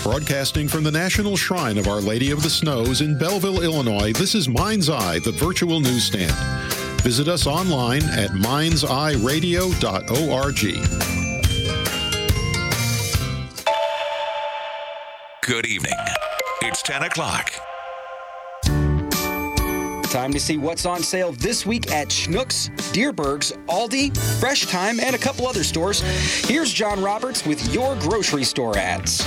Broadcasting from the National Shrine of Our Lady of the Snows in Belleville, Illinois, this is Mind's Eye, the virtual newsstand. Visit us online at mindseyeradio.org. Good evening. It's 10 o'clock. Time to see what's on sale this week at Schnucks, Dierberg's, Aldi, Fresh Time, and a couple other stores. Here's John Roberts with your grocery store ads.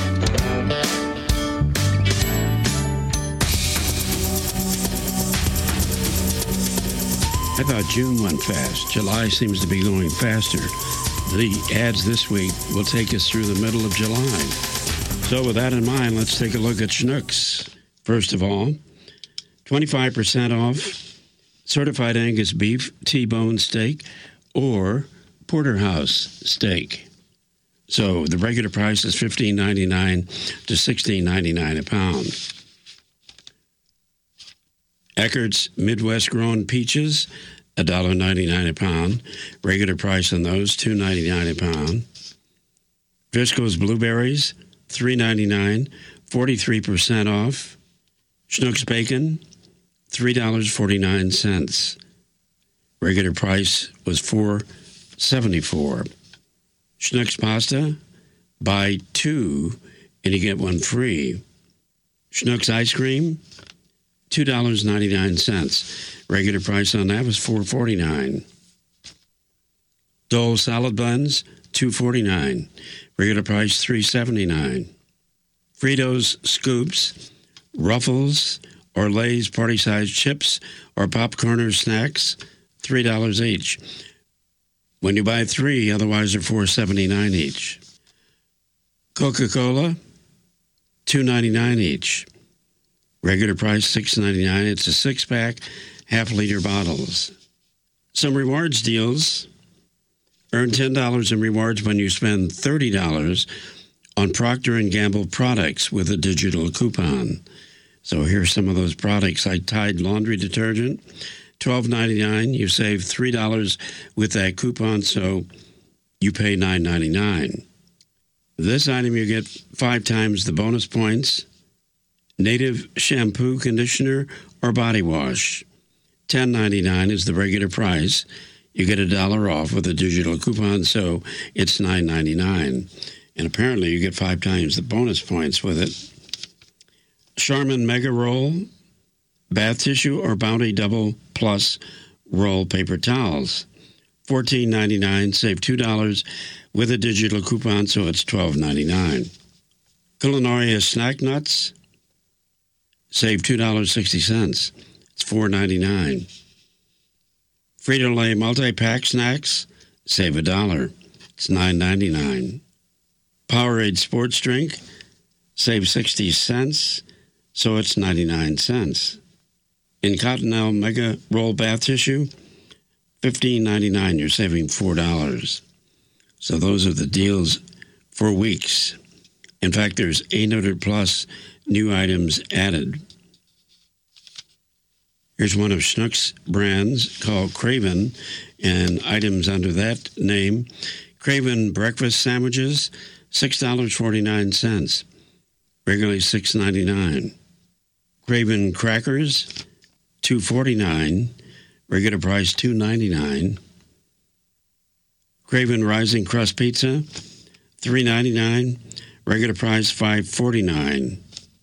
I thought June went fast. July seems to be going faster. The ads this week will take us through the middle of July. So with that in mind, let's take a look at Schnucks. First of all, 25% off certified Angus beef, T-bone steak, or porterhouse steak. So the regular price is $15.99 to $16.99 a pound. Eckert's Midwest grown peaches, $1.99 a pound. Regular price on those, $2.99 a pound. Driscoll's blueberries, $3.99, 43% off. Schnucks bacon, $3.49. Regular price was $4.74. Schnucks pasta, buy two and you get one free. Schnucks ice cream, $2.99. Regular price on that was $4.49. Dole salad buns, $2.49. Regular price $3.79. Fritos scoops, Ruffles, or Lay's party-sized chips or popcorn or snacks, $3 each. When you buy three, otherwise they're $4.79 each. Coca-Cola, $2.99 each. Regular price $6.99. It's a six-pack, half-liter bottles. Some rewards deals. Earn $10 in rewards when you spend $30 on Procter & Gamble products with a digital coupon. So here's some of those products like Tide laundry detergent, $12.99. You save $3 with that coupon, so you pay $9.99. This item you get 5 times the bonus points. Native shampoo, conditioner, or body wash. $10.99 is the regular price. You get $1 off with a digital coupon, so it's $9.99. And apparently you get 5 times the bonus points with it. Charmin Mega Roll, bath tissue, or Bounty Double Plus roll paper towels. $14.99, save $2 with a digital coupon, so it's $12.99. Culinaria snack nuts, save $2.60. It's $4.99. Frito-Lay multi-pack snacks, save $1. It's $9.99. Powerade sports drink, save 60 cents, so it's 99 cents. In Cottonelle Mega Roll bath tissue, $15.99, you're saving $4. So those are the deals for weeks. In fact, there's 800 plus new items added. Here's one of Schnucks brands called Craven, and items under that name. Craven breakfast sandwiches, $6.49, regularly $6.99. Craven crackers, $2.49, regular price $2.99. Craven rising crust pizza, $3.99, regular price $5.49.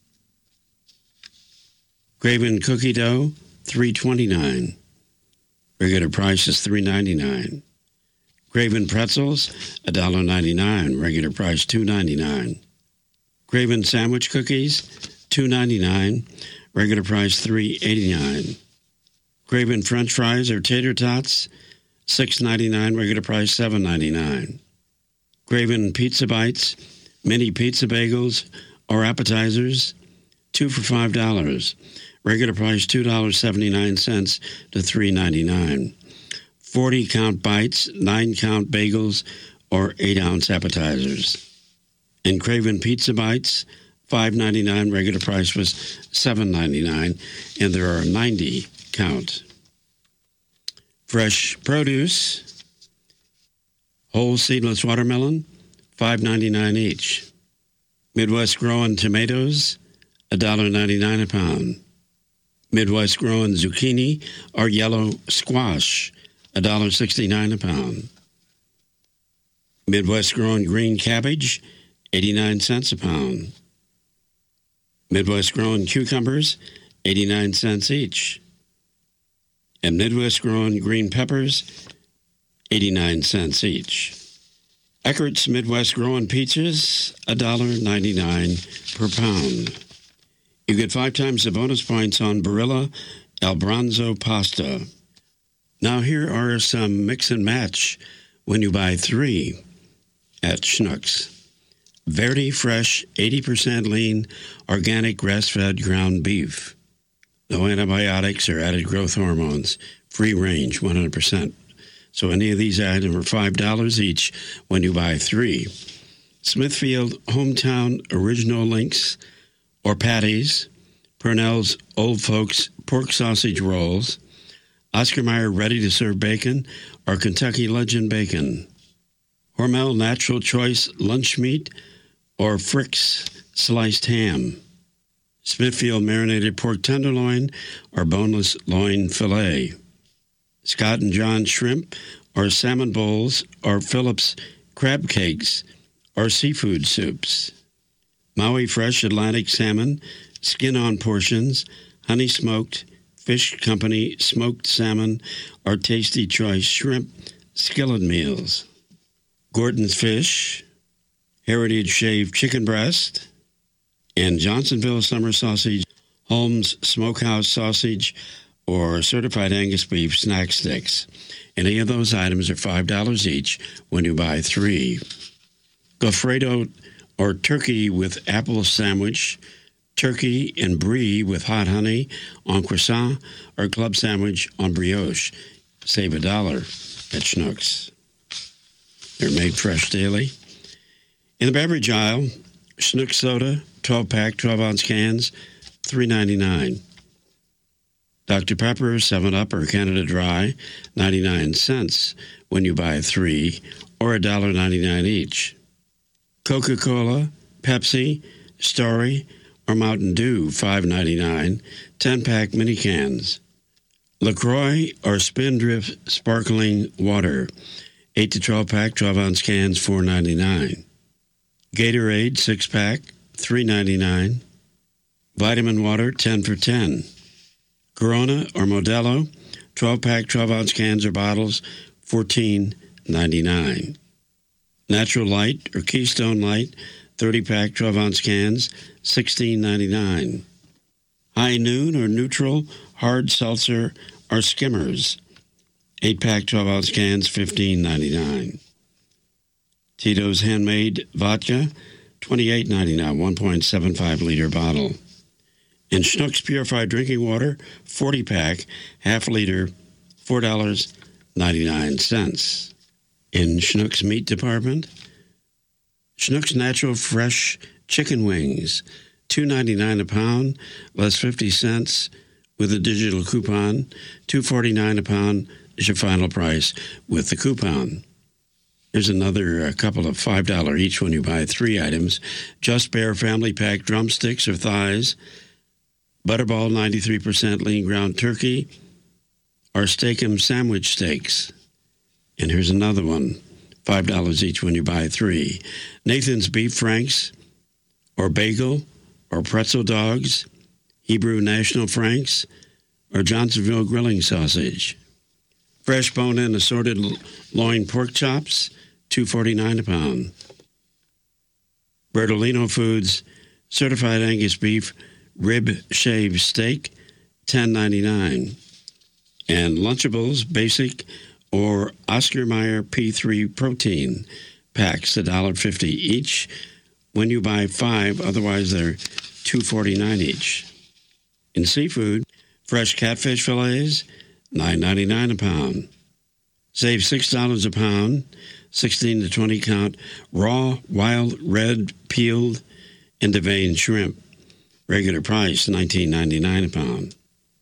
Craven cookie dough, $3.29, regular price is $3.99. Craven pretzels, $1.99, regular price $2.99. Craven sandwich cookies, $2.99, regular price $3.89. Craven french fries or tater tots, $6.99, regular price $7.99. Craven pizza bites, mini pizza bagels or appetizers, 2 for $5. Regular price $2.79 to $3.99. 40-count bites, 9-count bagels, or 8-ounce appetizers. And Craven Pizza Bites, $5.99. Regular price was $7.99, and there are 90-count. Fresh produce, whole seedless watermelon, $5.99 each. Midwest growing tomatoes, $1.99 a pound. Midwest growing zucchini or yellow squash, $1.69 a pound. Midwest growing green cabbage, 89 cents a pound. Midwest growing cucumbers, 89 cents each. And Midwest growing green peppers, 89 cents each. Eckert's Midwest growing peaches, $1.99 per pound. You get 5 times the bonus points on Barilla El Bronzo pasta. Now here are some mix and match when you buy 3 at Schnucks. Verdi Fresh 80% lean organic grass-fed ground beef. No antibiotics or added growth hormones. Free range 100%. So any of these items are $5 each when you buy 3. Smithfield Hometown Original Links or patties, Purnell's Old Folks pork sausage rolls, Oscar Mayer ready-to-serve bacon, or Kentucky Legend bacon, Hormel Natural Choice lunch meat, or Frick's sliced ham, Smithfield marinated pork tenderloin, or boneless loin filet, Scott and John shrimp, or salmon bowls, or Phillips crab cakes, or seafood soups, Maui Fresh Atlantic salmon, skin-on portions, honey smoked, Fish Company smoked salmon, or Tasty Choice shrimp, skillet meals, Gordon's Fish, Heritage Shaved chicken breast, and Johnsonville summer sausage, Holmes Smokehouse sausage, or certified Angus beef snack sticks. Any of those items are $5 each when you buy 3. Gofredo or turkey with apple sandwich, turkey and brie with hot honey on croissant, or club sandwich on brioche. Save $1 at Schnucks. They're made fresh daily. In the beverage aisle, Schnucks soda, 12-pack, 12-ounce cans, $3.99. Dr. Pepper, 7-Up, or Canada Dry, 99 cents when you buy 3, or $1.99 each. Coca-Cola, Pepsi, Story, or Mountain Dew, $5.99, 10-pack mini cans. LaCroix or Spindrift sparkling water, 8 to 12-pack, 12-ounce cans, $4.99. Gatorade, 6-pack, $3.99. Vitamin water, 10 for $10. Corona or Modelo, 12-pack, 12-ounce cans or bottles, $14.99. Natural Light or Keystone Light, 30-pack, 12-ounce cans, $16.99. High Noon or Neutral, Hard Seltzer, or Skimmers, 8-pack, 12-ounce cans, $15.99. Tito's Handmade Vodka, $28.99, 1.75-liter bottle. And Schnucks Purified Drinking Water, 40-pack, half-liter, $4.99. In Schnucks Meat Department, Schnucks Natural Fresh Chicken Wings, $2.99 a pound, less 50 cents with a digital coupon. $2.49 a pound is your final price with the coupon. There's another couple of $5 each when you buy 3 items. Just Bare Family Pack drumsticks or thighs, Butterball 93% lean ground turkey, or Steak-'em sandwich steaks. And here's another one, $5 each when you buy 3. Nathan's Beef Franks, or bagel, or pretzel dogs, Hebrew National Franks, or Johnsonville grilling sausage. Fresh bone-in assorted loin pork chops, $2.49 a pound. Bertolino Foods certified Angus beef rib shaved steak, $10.99. And Lunchables basic or Oscar Mayer P3 protein packs, $1.50 each when you buy 5, otherwise they're $2.49 each. In seafood, fresh catfish fillets, $9.99 a pound. Save $6 a pound, 16 to 20 count raw, wild, red, peeled, and deveined shrimp. Regular price, $19.99 a pound.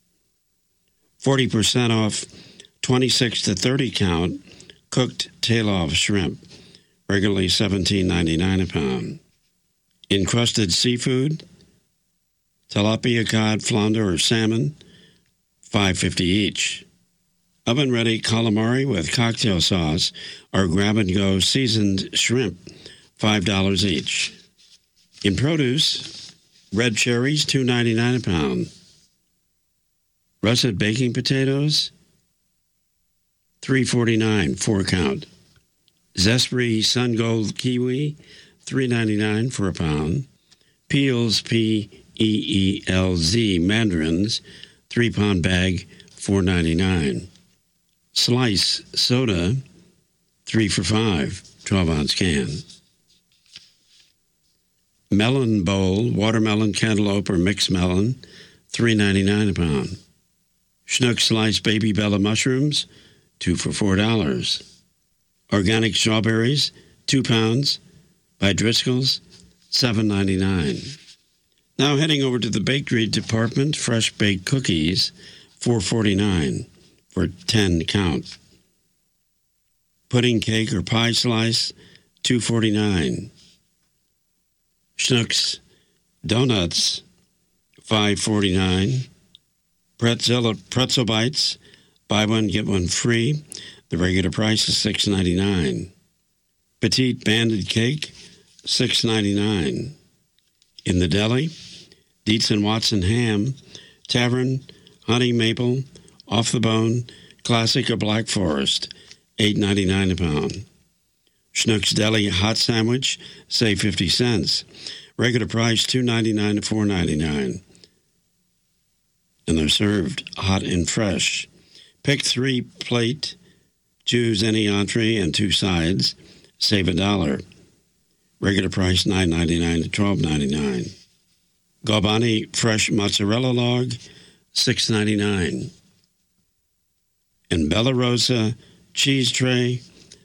40% off 26 to 30 count cooked tail-off shrimp. Regularly $17.99 a pound. Encrusted seafood, tilapia, cod, flounder, or salmon, $5.50 each. Oven-ready calamari with cocktail sauce or grab-and-go seasoned shrimp, $5 each. In produce, red cherries, $2.99 a pound. Russet baking potatoes, $3.49, 4-count. Zespri Sun Gold kiwi, $3.99 for a pound. Peels, P-E-E-L-Z, mandarins, 3-pound bag, $4.99. Slice soda, 3 for $5, 12-ounce can. Melon bowl, watermelon, cantaloupe, or mixed melon, $3.99 a pound. Schnucks sliced baby Bella mushrooms, 2 for $4. Organic strawberries, 2 pounds, by Driscoll's, $7.99. Now heading over to the bakery department, fresh baked cookies, $4.49 for 10 count. Pudding cake or pie slice, $2.49. Schnucks donuts, $5.49. Pretzel bites, buy one, get one free. The regular price is $6.99. Petite banded cake, $6.99. In the deli, Dietz & Watson ham, tavern, honey maple, off the bone, classic or black forest, $8.99 a pound. Schnucks Deli hot sandwich, save 50 cents. Regular price $2.99 to $4.99. And they're served hot and fresh. Pick 3 plate, choose any entree and 2 sides, save $1. Regular price $9.99 to $12.99. Galbani fresh mozzarella log, $6.99. And Bella Rosa cheese tray,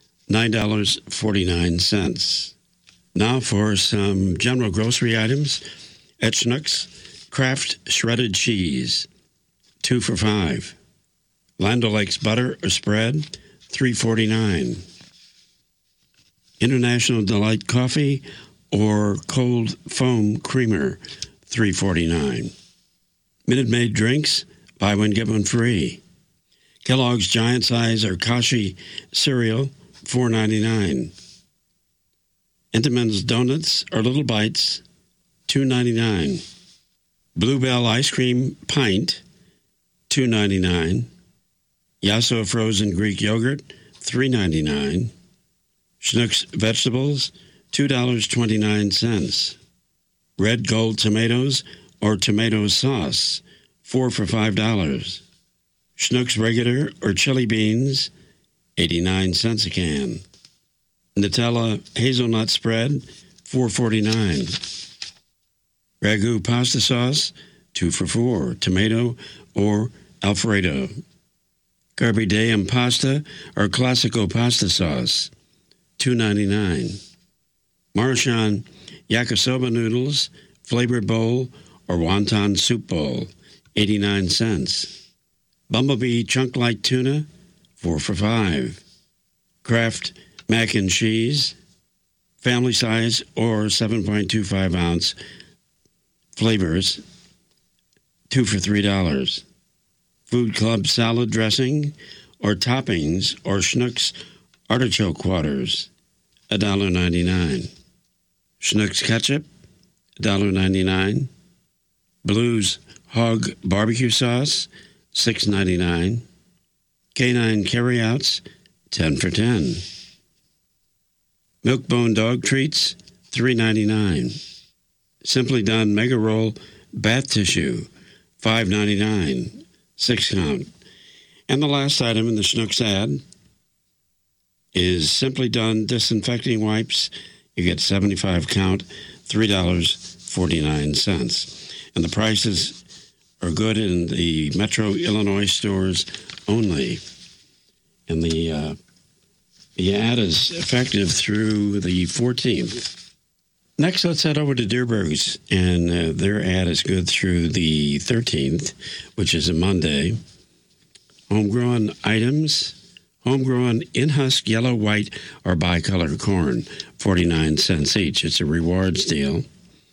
$9.49. Now for some general grocery items. At Schnucks, Kraft shredded cheese, 2 for $5. Land O'Lakes butter or spread, $3.49. International Delight coffee or cold foam creamer, $3.49. Minute Maid drinks, buy one, get one free. Kellogg's Giant Size or Kashi cereal, $4.99. Entenmann's Donuts or Little Bites, $2.99. Bluebell Ice Cream Pint, $2.99. Yasso Frozen Greek Yogurt, $3.99. Schnucks Vegetables, $2.29. Red Gold Tomatoes or tomato sauce, 4 for $5. Schnucks Regular or Chili Beans, 89 cents a can. Nutella Hazelnut Spread, $4.49. Ragu Pasta Sauce, 2 for $4. Tomato or Alfredo. Carpe Diem Pasta or Classico Pasta Sauce, $2.99. Marchand Yakisoba Noodles, Flavored Bowl or Wonton Soup Bowl, 89 cents. Bumblebee Chunk Light Tuna, 4 for $5. Kraft Mac and Cheese, family size or 7.25 ounce flavors, 2 for $3. Food Club salad dressing or toppings or Schnucks artichoke quarters, $1.99. Schnucks ketchup, $1.99. Blues Hog barbecue sauce, $6.99. Canine carryouts, 10 for $10. Milk-Bone dog treats, $3.99. Simply Done Mega Roll bath tissue, $5.99, 6 count. And the last item in the Schnucks ad is Simply Done disinfecting wipes. You get 75 count, $3.49. And the prices are good in the Metro Illinois stores only. And the ad is effective through the 14th. Next, let's head over to Dierberg's, and their ad is good through the 13th, which is a Monday. Homegrown items, homegrown in-husk yellow, white, or bicolor corn, 49 cents each. It's a rewards deal.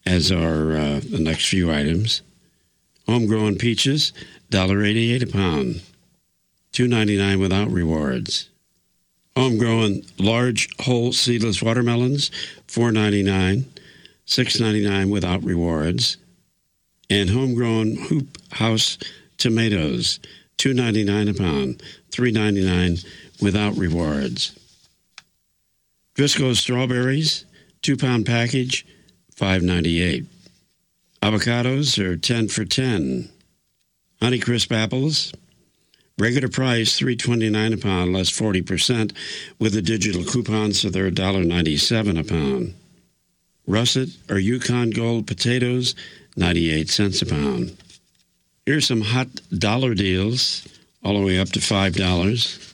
as are the next few items. Homegrown peaches, $1.88 a pound, $2.99 without rewards. Homegrown large whole seedless watermelons, $4.99, $6.99 without rewards. And homegrown hoop house tomatoes, $2.99 a pound, $3.99 without rewards. Driscoll's strawberries, 2-pound package, $5.98. Avocados are 10 for $10. Honeycrisp apples, regular price $3.29 a pound, less 40% with a digital coupon, so they're $1.97 a pound. Russet or Yukon Gold potatoes, 98 cents a pound. Here's some hot dollar deals, all the way up to $5.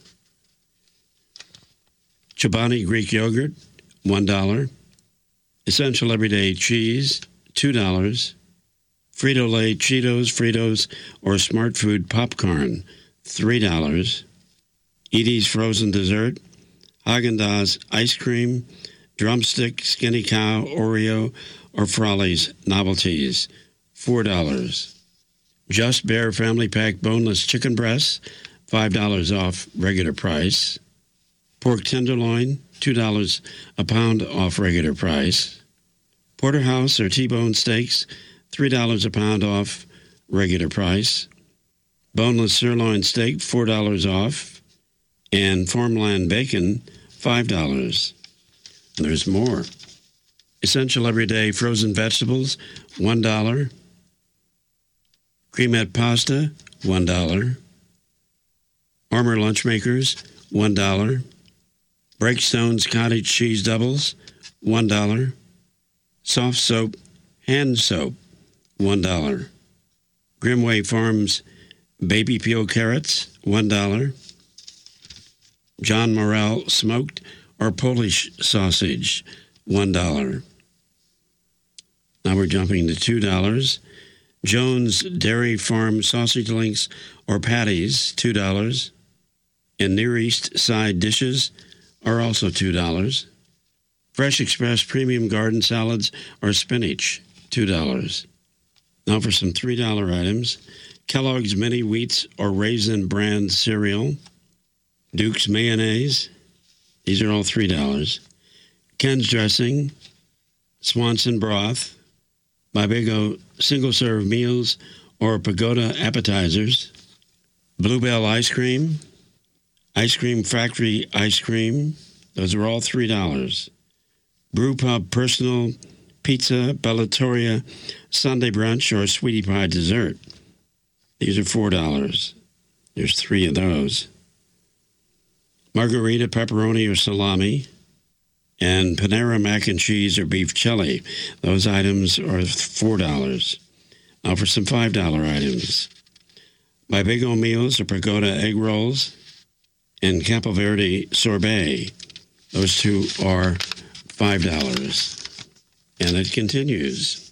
Chobani Greek yogurt, $1. Essential Everyday cheese, $2. Frito-Lay Cheetos, Fritos, or Smart Food popcorn, $3. Edie's frozen dessert, Haagen-Dazs ice cream, Drumstick, Skinny Cow, Oreo, or Frawley's novelties, $4. Just Bare Family Pack boneless chicken breasts, $5 off regular price. Pork tenderloin, $2 a pound off regular price. Porterhouse or T-bone steaks, $3 a pound off regular price. Boneless sirloin steak, $4 off. And farmland bacon, $5. And there's more. Essential Everyday frozen vegetables, $1. Cremette pasta, $1. Armour lunch makers, $1. Breakstone's cottage cheese doubles, $1. Soft soap, hand soap, $1. Grimway Farms baby peel carrots, $1. John Morrell smoked or Polish sausage, $1. Now we're jumping to $2. Jones Dairy Farm sausage links or patties, $2. And Near East side dishes are also $2. Fresh Express premium garden salads or spinach, $2. Now for some $3 items. Kellogg's Mini Wheats or Raisin Bran cereal. Duke's mayonnaise. These are all $3. Ken's dressing. Swanson broth. Bybago single-serve meals or Pagoda appetizers. Bluebell ice cream. Ice Cream Factory ice cream. Those are all $3. Brewpub personal pizza, Bellatoria Sunday brunch, or Sweetie Pie dessert. These are $4. There's 3 of those. Margarita pepperoni or salami. And Panera mac and cheese or beef chili. Those items are $4. Now for some $5 items. Bybago meals or Pagoda egg rolls. And Campo Verde sorbet. Those 2 are $5. And it continues.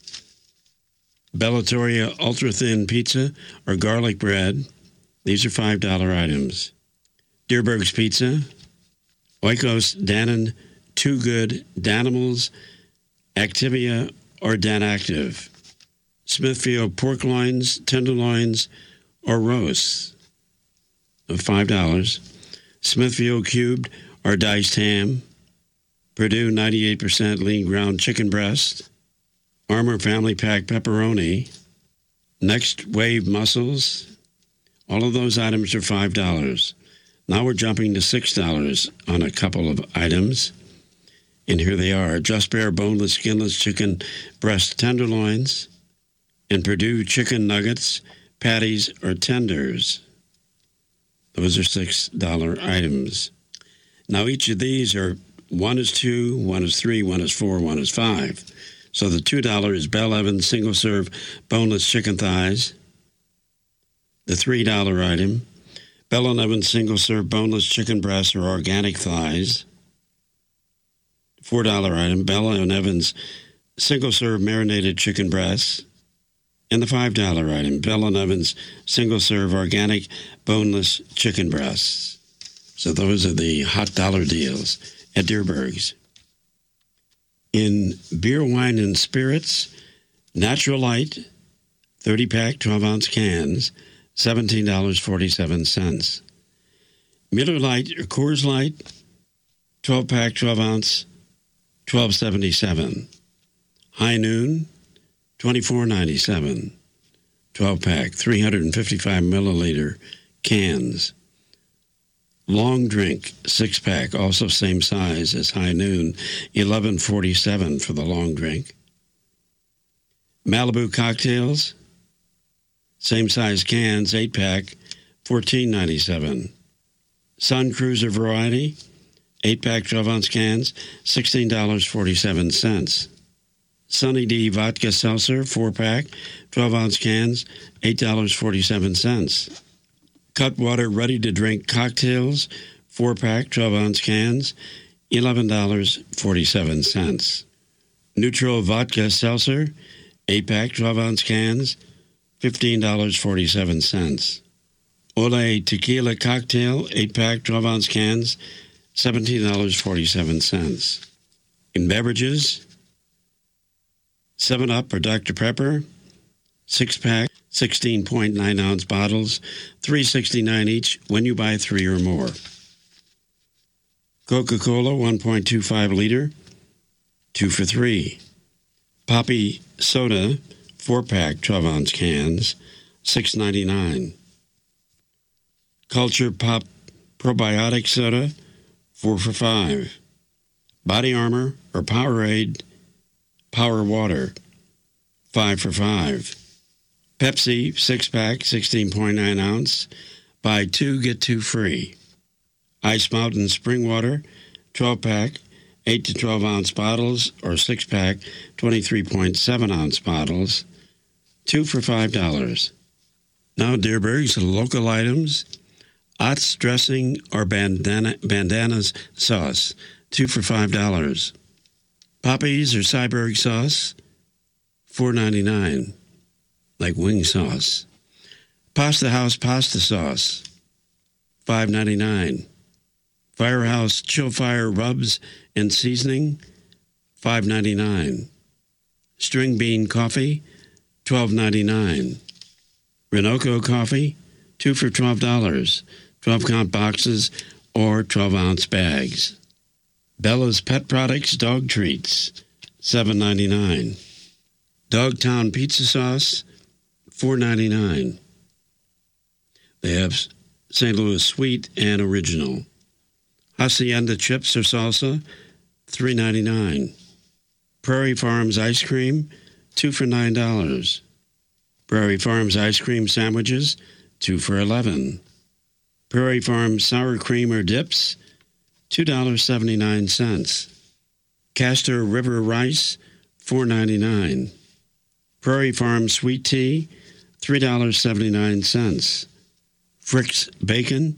Bellatoria ultra-thin pizza or garlic bread. These are $5 items. Dierberg's Pizza. Oikos Dannon Too Good Danimals, Activia, or Danactive. Smithfield pork loins, tenderloins, or roasts of $5. Smithfield cubed or diced ham. Purdue 98% lean ground chicken breast. Armour Family Pack pepperoni. Next Wave mussels. All of those items are $5. Now we're jumping to $6 on a couple of items. And here they are. Just Bare boneless, skinless chicken breast tenderloins. And Purdue chicken nuggets, patties, or tenders. Those are $6 items. Now each of these are, one is 2, one is 3, one is 4, one is 5. So the $2 is Bell Evans single-serve boneless chicken thighs. The $3 item, Bell & Evans single-serve boneless chicken breasts or organic thighs. $4 item, Bell & Evans single-serve marinated chicken breasts. And the $5 item, Bell & Evans single-serve organic boneless chicken breasts. So those are the hot dollar deals at Dierberg's. In beer, wine, and spirits, Natural Light, 30-pack, 12-ounce cans, $17.47. Miller Lite or Coors Light, 12-pack, 12-ounce, $12.77. High Noon, $24.97. 12-pack, 355-milliliter cans. Long Drink, 6-pack, also same size as High Noon, $11.47 for the long drink. Malibu Cocktails, same size cans, 8-pack, $14.97. Sun Cruiser Variety, 8-pack, 12-ounce cans, $16.47. Sunny D Vodka Seltzer, 4-pack, 12-ounce cans, $8.47. Cutwater Ready-to-Drink Cocktails, 4-pack, 12-ounce cans, $11.47. Neutral Vodka Seltzer, 8-pack, 12-ounce cans, $15.47. Ole Tequila Cocktail, 8-pack, 12-ounce cans, $17.47. In beverages, 7-Up or Dr. Pepper, 6-pack, 16.9-ounce bottles, $3.69 each when you buy 3 or more. Coca-Cola, 1.25 liter, 2 for $3. Poppy Soda, 4-pack, 12-ounce cans, $6.99. Culture Pop Probiotic Soda, 4 for $5. Body Armor or Powerade Power Water, 5 for $5. Pepsi, 6-pack, 16.9 ounce, buy 2, get 2 free. Ice Mountain Spring Water, 12-pack, 8 to 12-ounce bottles, or 6-pack, 23.7-ounce bottles, 2 for $5. Now, Dierberg's local items, Ott's dressing or bandanas sauce, 2 for $5. Poppy's or Cyberg sauce, $4.99, like wing sauce. Pasta House pasta sauce, $5.99. Firehouse Chill Fire rubs and seasoning, $5.99. String bean coffee, $12.99. Renoco coffee, 2 for $12, 12-count boxes or 12-ounce bags. Bella's Pet Products dog treats, $7.99. Dogtown pizza sauce, $4.99. They have St. Louis Sweet and Original. Hacienda chips or salsa, $3.99. Prairie Farms ice cream, 2 for $9. Prairie Farms ice cream sandwiches, 2 for $11. Prairie Farms sour cream or dips, $2.79. Castor River rice, $4.99. Prairie Farms sweet tea, $3.79. Frick's bacon,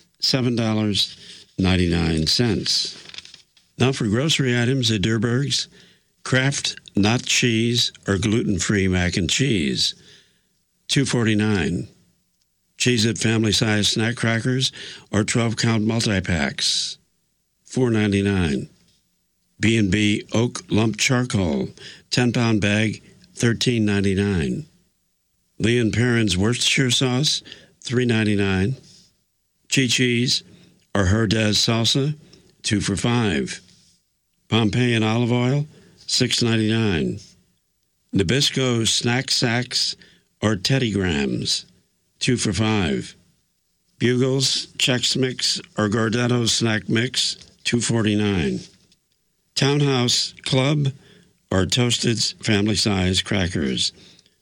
$7.99. Now for grocery items at Dierberg's, Kraft not cheese or gluten-free mac and cheese, $2.49. Cheez-It family-size snack crackers or 12-count multi-packs, $4.99. B&B Oak Lump Charcoal, 10-pound bag, $13.99. Lee & Perrins Worcestershire sauce, $3.99. Chi-Chi's or Herdez salsa, 2 for $5. Pompeian olive oil, $6.99. Nabisco snack sacks or Teddy Grams, 2 for $5. Bugles Chex Mix or Gardetto snack mix, $2.49. Townhouse Club or Toasted's family size crackers,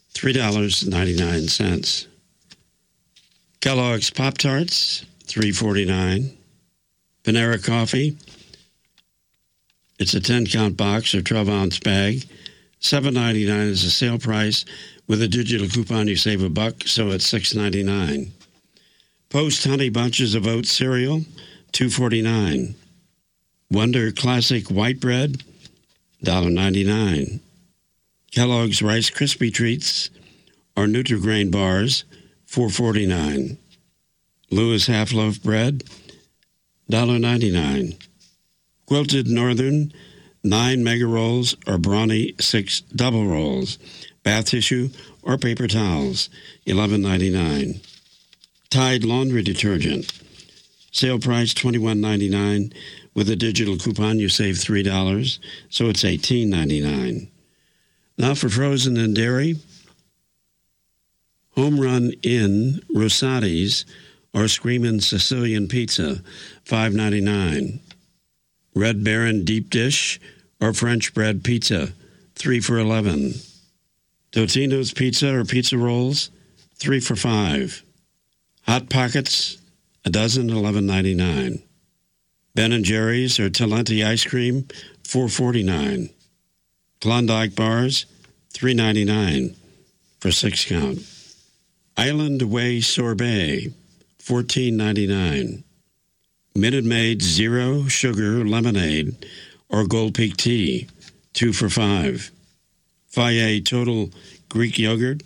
$3.99. Kellogg's Pop-Tarts, $3.49. Panera Coffee, it's a 10-count box or 12-ounce bag, $7.99 is the sale price. With a digital coupon, you save $1, so it's $6.99. Post Honey Bunches of Oat cereal, $2.49. Wonder Classic White Bread, $1.99. Kellogg's Rice Krispie Treats or Nutri-Grain bars, $4.49. Lewis Half Loaf Bread, $1.99. Quilted Northern 9 mega rolls or Brawny 6 double rolls. Bath tissue or paper towels, $11.99. Tide laundry detergent, sale price $21.99. With a digital coupon, you save $3, so it's $18.99. Now for frozen and dairy, Home Run Inn, Rosati's, or Screamin' Sicilian Pizza, $5.99. Red Baron Deep Dish or French Bread Pizza, 3 for $11. Totino's Pizza or Pizza Rolls, 3 for $5. Hot Pockets, a dozen, $11.99. Ben & Jerry's or Talenti Ice Cream, $4.49. Klondike Bars, $3.99 for 6 count. Island Way Sorbet, $14.99. Minute Maid Zero Sugar Lemonade or Gold Peak Tea, 2 for $5. Fage Total Greek Yogurt,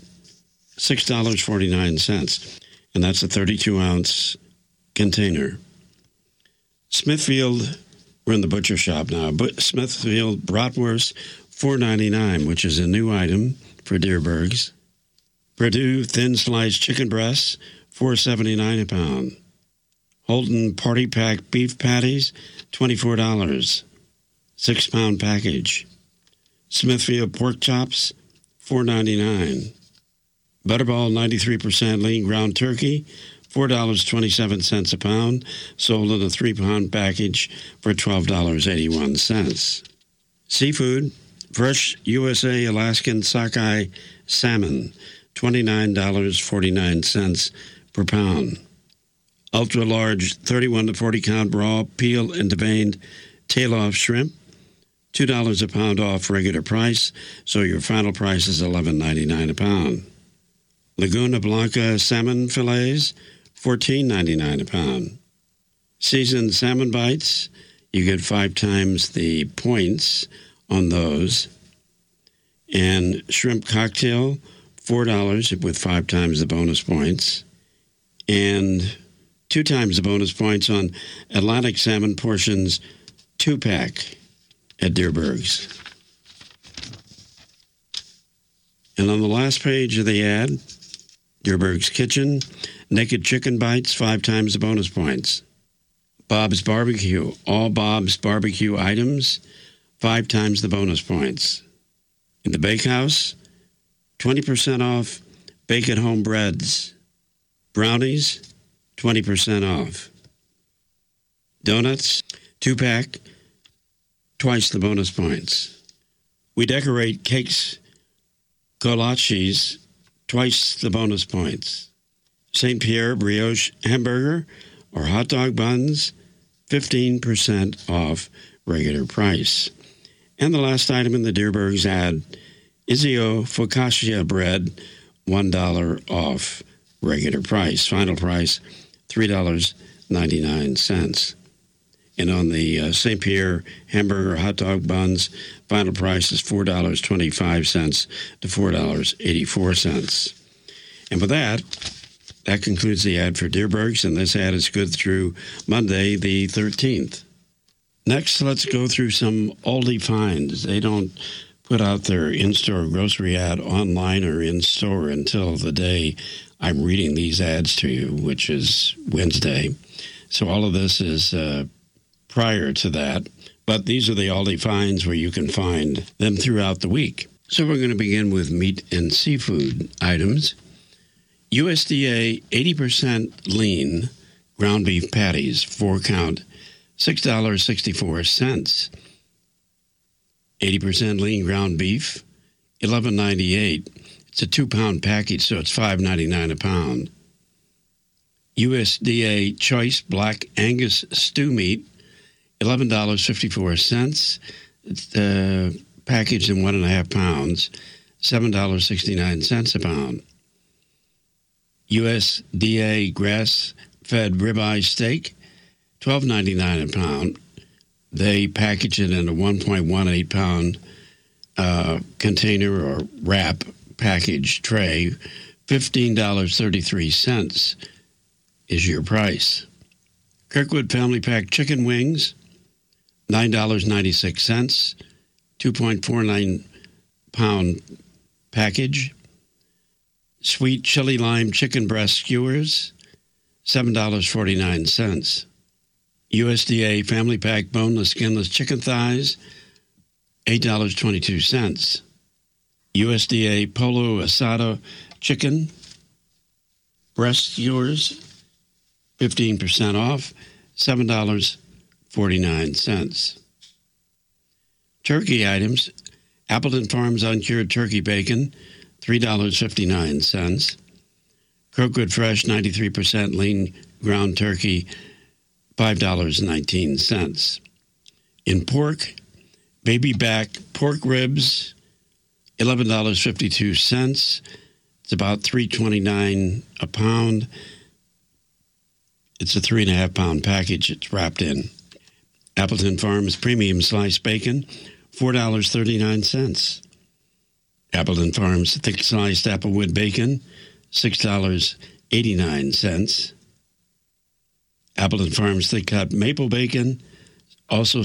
$6.49, and that's a 32-ounce container. Smithfield, we're in the butcher shop now, but Smithfield Bratwurst, $4.99, which is a new item for Dierbergs. Purdue Thin Sliced Chicken Breasts, $4.79 a pound. Holden Party Pack Beef Patties, $24, 6-pound package. Smithfield Pork Chops, $4.99. Butterball 93% lean ground turkey, $4.27 a pound, sold in a 3-pound package for $12.81. Seafood, fresh USA Alaskan sockeye salmon, $29.49 per pound. Ultra-large 31 to 40 count raw, peel and deveined tail-off shrimp, $2 a pound off regular price, so your final price is $11.99 a pound. Laguna Blanca salmon fillets, $14.99 a pound. Seasoned salmon bites, you get 5 times the points on those. And shrimp cocktail, $4 with 5 times the bonus points. And 2 times the bonus points on Atlantic salmon portions 2-pack at Dierbergs. And on the last page of the ad, Dierbergs Kitchen, naked chicken bites, 5 times the bonus points. Bob's Barbecue, all Bob's Barbecue items, 5 times the bonus points. In the Bakehouse, 20% off bake-at-home breads. Brownies, 20% off. Donuts, 2-pack, twice the bonus points. We decorate cakes, kolaches, twice the bonus points. St. Pierre brioche hamburger or hot dog buns, 15% off regular price. And the last item in the Dierbergs ad, Izio focaccia bread, $1 off regular price. Final price, $3.99. And on the St. Pierre hamburger hot dog buns, final price is $4.25 to $4.84. And with that concludes the ad for Dierbergs, and this ad is good through Monday, the 13th. Next, let's go through some Aldi finds. They don't put out their in-store grocery ad online or in-store until the day I'm reading these ads to you, which is Wednesday. So all of this is prior to that. But these are the Aldi finds where you can find them throughout the week. So we're going to begin with meat and seafood items. USDA 80% lean ground beef patties, 4 count, $6.64. 80% lean ground beef, $11.98. It's a 2-pound package, so it's $5.99 a pound. USDA Choice Black Angus stew meat, $11.54. It's packaged in 1.5 pounds, $7.69 a pound. USDA grass-fed ribeye steak, $12.99 a pound. They package it in a 1.18 pound container or wrap package tray. $15.33 is your price. Kirkwood Family Pack chicken wings, $9.96, 2.49-pound package. Sweet chili lime chicken breast skewers, $7.49. USDA family pack boneless skinless chicken thighs, $8.22. USDA Polo Asado chicken breast skewers, 15% off, $7.49. Turkey items, Appleton Farms uncured turkey bacon, $3.59. Kirkwood Fresh 93% lean ground turkey, $5.19. In pork, baby back pork ribs, $11.52. It's about $3.29 a pound. It's a 3.5-pound package it's wrapped in. Appleton Farms premium sliced bacon, $4.39. Appleton Farms thick sliced applewood bacon, $6.89. Appleton Farms thick cut maple bacon, also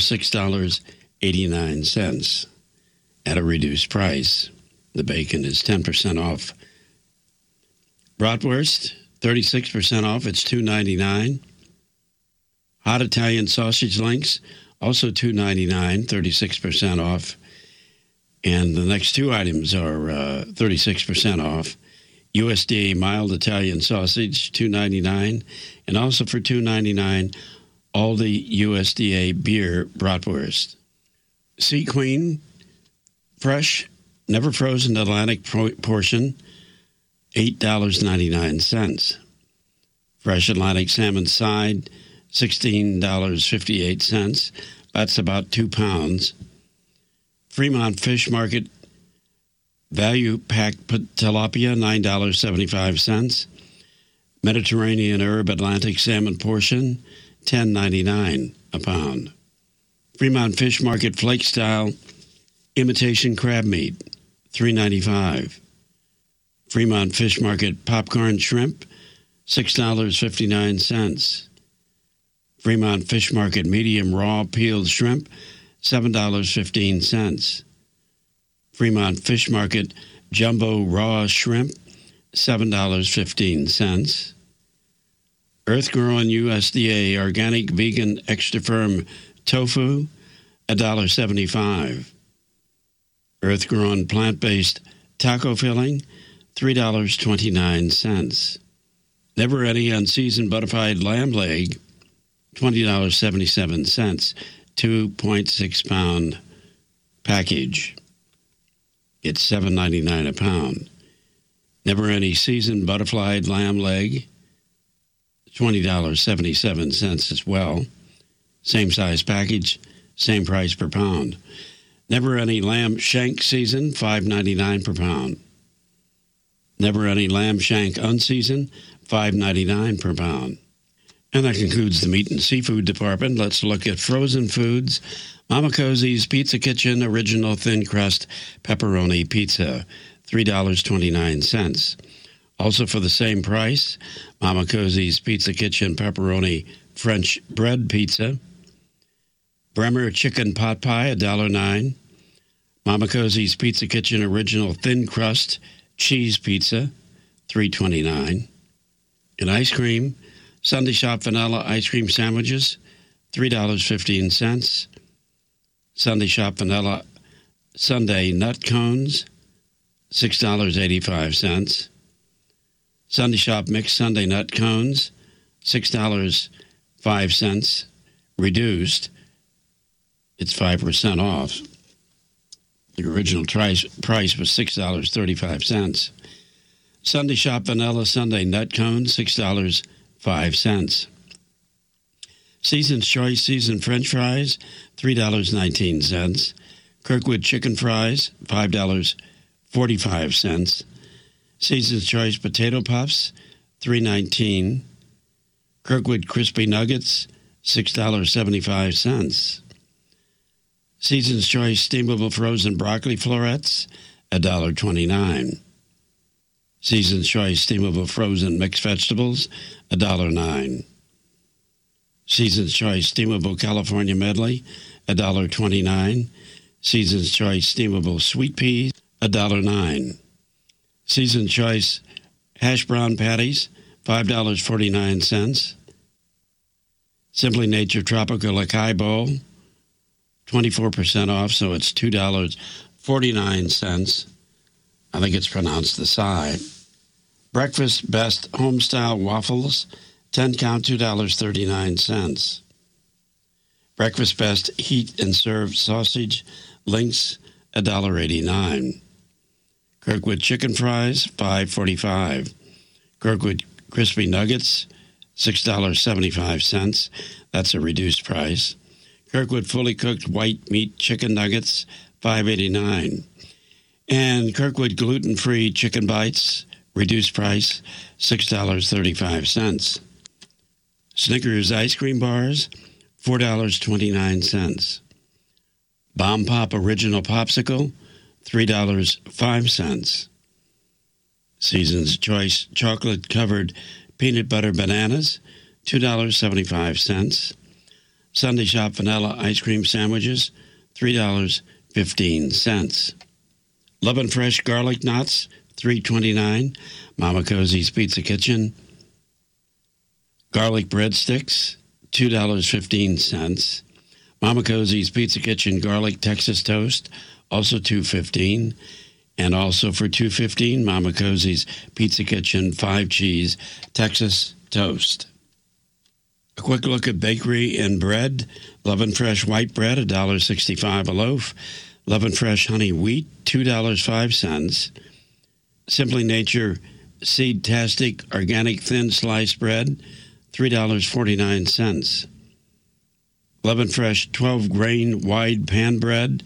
$6.89 at a reduced price. The bacon is 10% off. Bratwurst, 36% off. It's $2.99. Hot Italian sausage links, also $2.99, 36% off. And the next two items are 36% off. USDA mild Italian sausage, $2.99, and also for $2.99, all the USDA beer bratwurst. Sea Queen, fresh, never frozen Atlantic portion, $8.99. Fresh Atlantic salmon side, $16.58. That's about 2 pounds. Fremont Fish Market value pack tilapia, $9.75. Mediterranean herb Atlantic salmon portion, $10.99 a pound. Fremont Fish Market flake style imitation crab meat, $3.95. Fremont Fish Market popcorn shrimp, $6.59. Fremont Fish Market medium raw peeled shrimp, $7.15. Fremont Fish Market jumbo raw shrimp, $7.15. Earth-grown USDA organic vegan extra firm tofu, $1.75. Earth-grown plant-based taco filling, $3.29. Never Any unseasoned butterfied lamb leg, $20.77, 2.6-pound package. It's $7.99 a pound. Never Any seasoned butterflied lamb leg, $20.77 as well. Same size package, same price per pound. Never Any lamb shank seasoned, $5.99 per pound. Never Any lamb shank unseasoned, $5.99 per pound. And that concludes the meat and seafood department. Let's look at frozen foods. Mama Cozzi's Pizza Kitchen Original Thin Crust Pepperoni Pizza, $3.29. Also for the same price, Mama Cozzi's Pizza Kitchen Pepperoni French Bread Pizza. Bremer Chicken Pot Pie, $1.09. Mama Cozzi's Pizza Kitchen Original Thin Crust Cheese Pizza, $3.29. And ice cream, Sunday Shop Vanilla Ice Cream Sandwiches, $3.15. Sunday Shop Vanilla Sunday Nut Cones, $6.85. Sunday Shop Mixed Sunday Nut Cones, $6.05. Reduced, it's 5% off. The original price was $6.35. Sunday Shop Vanilla Sunday Nut Cones, $6.05. Season's Choice Seasoned French Fries, $3.19. Kirkwood Chicken Fries, $5.45. Season's Choice Potato Puffs, $3.19. Kirkwood Crispy Nuggets, $6.75. Season's Choice Steamable Frozen Broccoli Florets, $1.29. Season's Choice Steamable Frozen Mixed Vegetables, $1.09. Season's Choice Steamable California Medley, $1.29. Season's Choice Steamable Sweet Peas, $1.09. Season's Choice Hash Brown Patties, $5.49. Simply Nature Tropical Acai Bowl, 24% off, so it's $2.49. I think it's pronounced the side. Breakfast Best Homestyle Waffles, 10 count, $2.39. Breakfast Best Heat and Serve Sausage Links, $1.89. Kirkwood Chicken Fries, $5.45. Kirkwood Crispy Nuggets, $6.75. That's a reduced price. Kirkwood Fully Cooked White Meat Chicken Nuggets, $5.89. And Kirkwood Gluten-Free Chicken Bites, reduced price, $6.35. Snickers Ice Cream Bars, $4.29. Bomb Pop Original Popsicle, $3.05. Season's Choice Chocolate Covered Peanut Butter Bananas, $2.75. Sunday Shop Vanilla Ice Cream Sandwiches, $3.15. Love and Fresh Garlic Knots, $3.29. Mama Cosie's Pizza Kitchen. Garlic Breadsticks, $2.15. Mama Cosie's Pizza Kitchen Garlic Texas Toast, also $2.15. And also for $2.15, Mama Cosie's Pizza Kitchen 5-cheese Texas Toast. A quick look at bakery and bread. Love and Fresh white bread, $1.65 a loaf. Love and Fresh honey wheat, $2.05. Simply Nature Seed-tastic organic thin slice bread, $3.49. Love and Fresh 12-grain wide pan bread,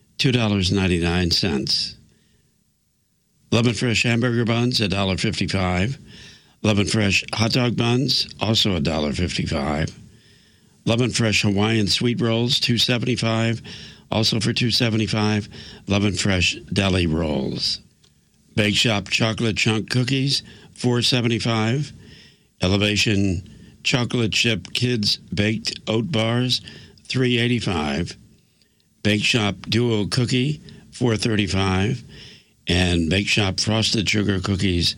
$2.99. Love and Fresh hamburger buns, $1.55. Love and Fresh hot dog buns, also $1.55. Love and Fresh Hawaiian sweet rolls, $2.75. Also for $2.75, Love and Fresh deli rolls. Bake Shop chocolate chunk cookies, $4.75. Elevation chocolate chip kids baked oat bars, $3.85. Bake Shop duo cookie, $4.35. And Bake Shop frosted sugar cookies,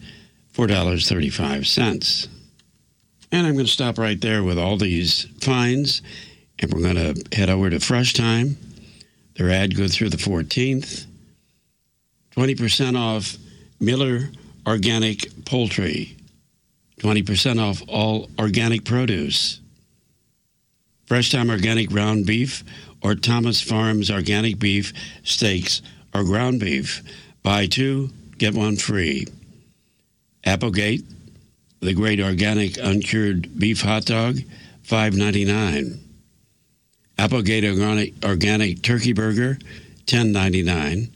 $4.35. And I'm going to stop right there with all these finds, and we're going to head over to Fresh Time. Their ad goes through the 14th. 20% off Miller Organic Poultry. 20% off all organic produce. Fresh Time Organic Ground Beef or Thomas Farms Organic Beef Steaks or Ground Beef. Buy two, get one free. Applegate, the great organic uncured beef hot dog, $5.99. Applegate organic turkey burger, $10.99.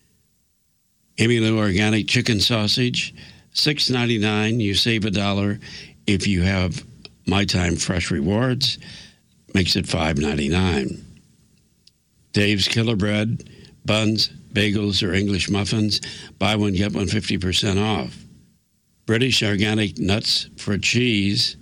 Emmylou organic chicken sausage, $6.99. You save $1 if you have My Time Fresh Rewards. Makes it $5.99. Dave's Killer Bread, buns, bagels, or English muffins. Buy one, get one 50% off. British organic nuts for cheese.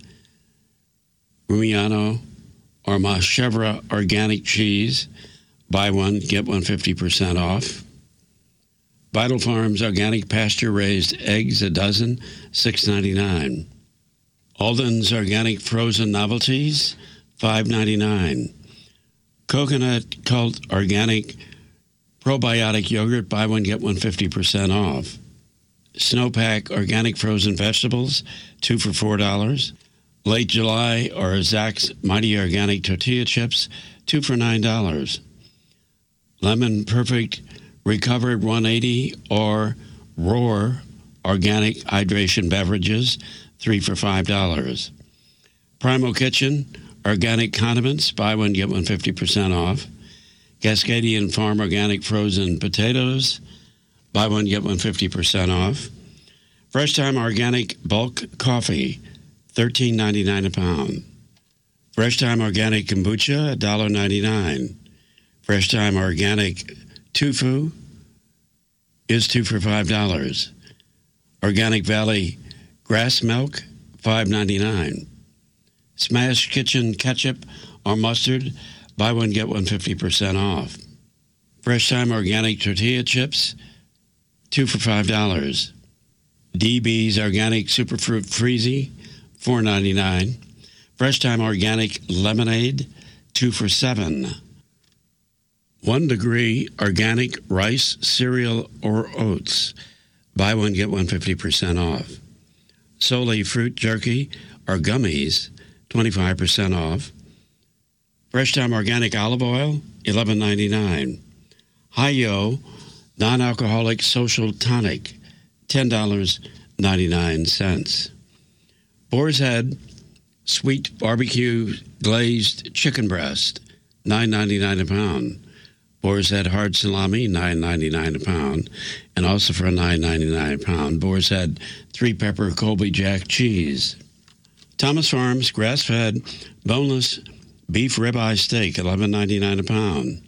Rumiano or Machevra organic cheese. Buy one, get one 50% off. Vital Farms organic pasture-raised eggs, a dozen, $6.99. Alden's organic frozen novelties, $5.99. Coconut Cult organic probiotic yogurt, buy one, get one 50% off. Snowpack organic frozen vegetables, 2 for $4. Late July or Zach's Mighty Organic Tortilla Chips, 2 for $9. Lemon Perfect Recovered 180 or Roar Organic Hydration Beverages, 3 for $5. Primal Kitchen Organic Condiments, buy one, get one 50% off. Cascadian Farm Organic Frozen Potatoes, buy one, get one 50% off. Fresh Time Organic Bulk Coffee, $13.99 a pound. Fresh Time Organic Kombucha, $1.99. Fresh Time Organic Tofu is 2 for $5. Organic Valley Grass Milk, $5.99. Smash Kitchen ketchup or mustard, buy one, get one 50% off. Fresh Time organic tortilla chips, 2 for $5. DB's organic superfruit freezy, $4.99. Fresh Time organic lemonade, 2 for $7. 1 Degree organic rice, cereal, or oats, buy one, get one 50% off. Soli fruit jerky or gummies, 25% off. Fresh Time organic olive oil, $11.99. Hi-Yo non-alcoholic social tonic, $10.99. Boar's Head sweet barbecue glazed chicken breast, $9.99 a pound. Boar's Head hard salami, $9.99 a pound. And also for $9.99 a pound, Boar's Head 3-pepper Colby Jack cheese. Thomas Farms grass-fed boneless beef ribeye steak, $11.99 a pound.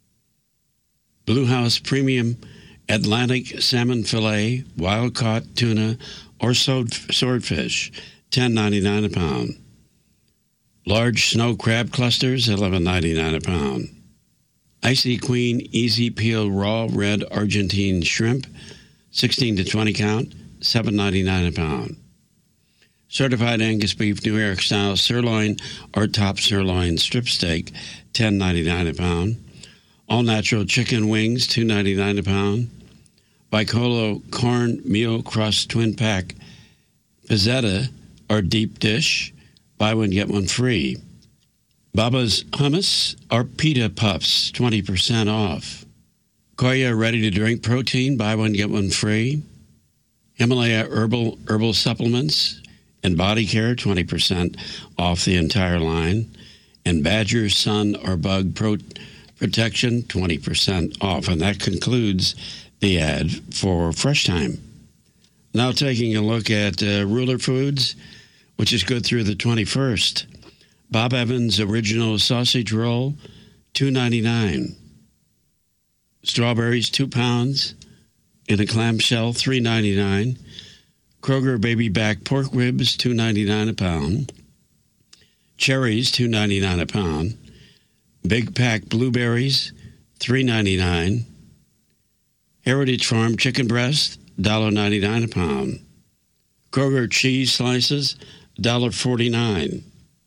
Blue House Premium Atlantic Salmon Filet, wild-caught tuna, or swordfish, $10.99 a pound. Large snow crab clusters, $11.99 a pound. Icy Queen Easy Peel Raw Red Argentine Shrimp, 16 to 20 count, $7.99 a pound. Certified Angus Beef New York Style Sirloin or Top Sirloin Strip Steak, $10.99 a pound. All Natural Chicken Wings, $2.99 a pound. Bicolo Corn Meal Crust Twin Pack Pizzetta or Deep Dish, buy one, get one free. Baba's Hummus or Pita Puffs, 20% off. Koya Ready-to-Drink Protein, buy one, get one free. Himalaya Herbal Supplements and Body Care, 20% off the entire line. And Badger Sun or Bug Protection, 20% off. And that concludes the ad for Fresh Time. Now taking a look at Ruler Foods, which is good through the 21st. Bob Evans Original Sausage Roll, $2.99. Strawberries, 2 pounds in a clamshell, $3.99. Kroger Baby Back Pork Ribs, $2.99 a pound. Cherries, $2.99 a pound. Big Pack Blueberries, $3.99. Heritage Farm Chicken Breast, $1.99 a pound. Kroger Cheese Slices, $1.49.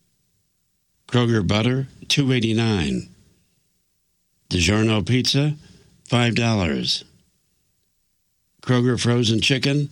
Kroger Butter, $2.89. DiGiorno Pizza, $5. Kroger Frozen Chicken,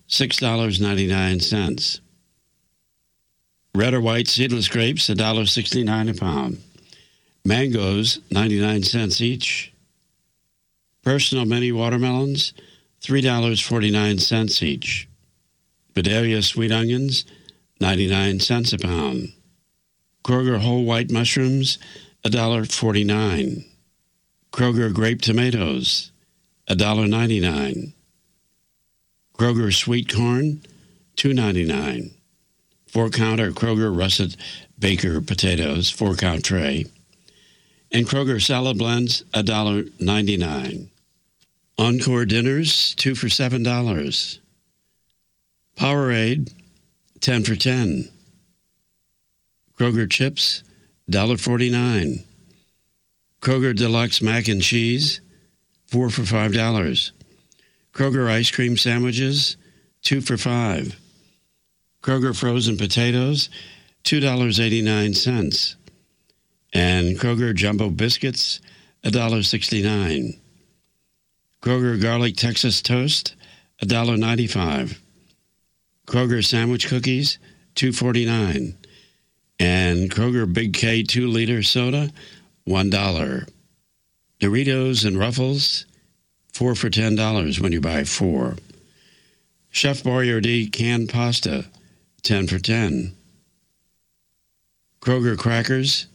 $6.99. Red or white seedless grapes, $1.69 a pound. Mangoes, 99 cents each. Personal mini watermelons, $3.49 each. Vidalia sweet onions, 99 cents a pound. Kroger whole white mushrooms, $1.49. Kroger grape tomatoes, $1.99. Kroger sweet corn, $2.99. 4-counter Kroger russet baker potatoes, 4-count tray. And Kroger salad blends, $1.99. Encore dinners, 2 for $7. Powerade, 10 for $10. Kroger chips, $1.49. Kroger Deluxe mac and cheese, 4 for $5. Kroger ice cream sandwiches, 2 for $5. Kroger frozen potatoes, $2.89. And Kroger jumbo biscuits, $1.69. Kroger garlic Texas toast, $1.95. Kroger sandwich cookies, $2.49. And Kroger Big K 2-liter soda, $1. Doritos and Ruffles, 4 for $10 when you buy 4. Chef Boyardee canned pasta, 10 for $10. Kroger crackers,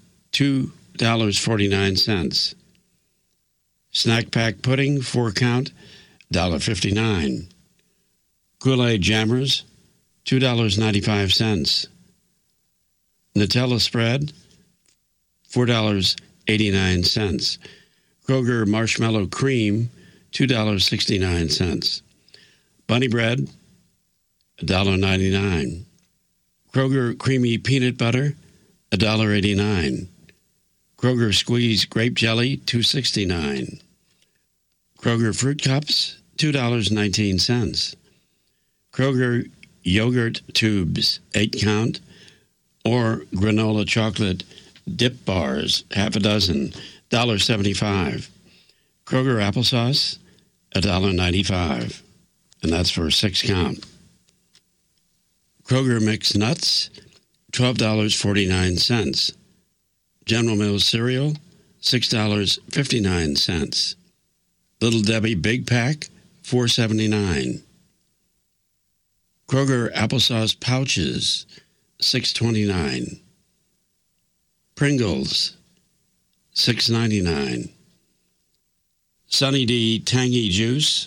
$2.49. Snack pack pudding, 4-count, $1.59. Kool-Aid jammers, $2.95. Nutella spread, $4.89. Kroger marshmallow cream, $2.69. Bunny bread, $1.99. Kroger Creamy Peanut Butter, $1.89. Kroger Squeeze Grape Jelly, $2.69. Kroger Fruit Cups, $2.19. Kroger Yogurt Tubes, 8-count, or granola chocolate dip bars, half a dozen, $1.75. Kroger Applesauce, $1.95. And that's for a 6-count. Kroger Mixed Nuts, $12.49. General Mills Cereal, $6.59. Little Debbie Big Pack, $4.79. Kroger Applesauce Pouches, $6.29. Pringles, $6.99. Sunny D Tangy Juice,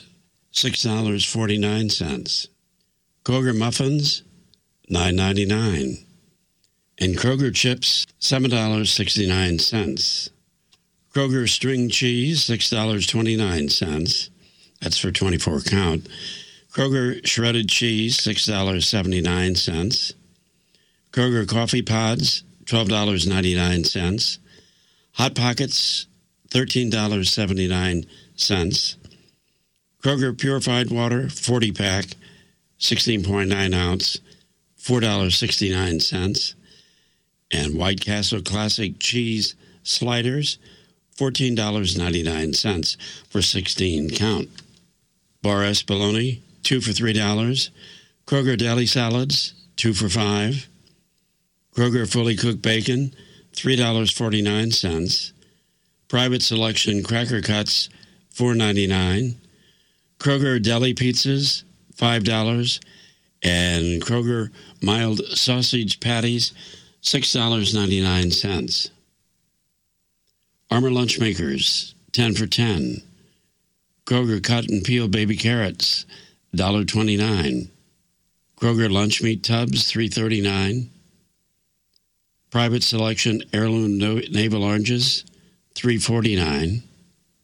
$6.49. Kroger Muffins, $9.99. And Kroger Chips, $7.69. Kroger String Cheese, $6.29. That's for 24 count. Kroger Shredded Cheese, $6.79. Kroger Coffee Pods, $12.99. Hot Pockets, $13.79. Kroger Purified Water, 40-pack, 16.9 ounce, $4.69. And White Castle Classic Cheese Sliders, $14.99 for 16 count. Bar S Bologna, 2 for $3. Kroger Deli Salads, 2 for $5. Kroger Fully Cooked Bacon, $3.49. Private Selection Cracker Cuts, $4.99. Kroger Deli Pizzas, $5. And Kroger Mild Sausage Patties, $6.99. Armor Lunch Makers, 10 for $10. Kroger Cut and Peel Baby Carrots, $1.29. Kroger Lunch Meat Tubs, $3.39. Private Selection Heirloom Navel Oranges, $3.49.